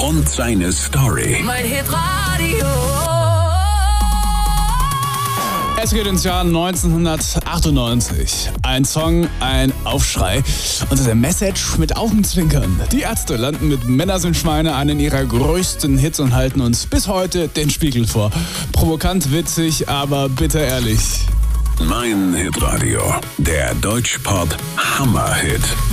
und seine Story. Mein Hitradio. Es geht ins Jahr 1998. Ein Song, ein Aufschrei und eine Message mit Augenzwinkern. Die Ärzte landen mit Männer sind Schweine einen ihrer größten Hits und halten uns bis heute den Spiegel vor. Provokant, witzig, aber bitter ehrlich. Mein Hitradio, der Deutschpop Hammerhit.